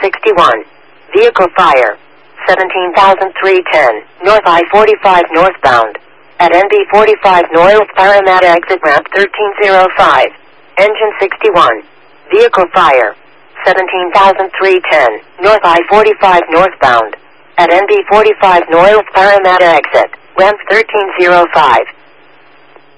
61. Vehicle fire. 17,310. North I-45 northbound. At NB45 North Parramatta exit ramp 1305. Engine 61. Vehicle fire. 17,310. North I-45 northbound. At NB45 North Parramatta exit, ramp 1305.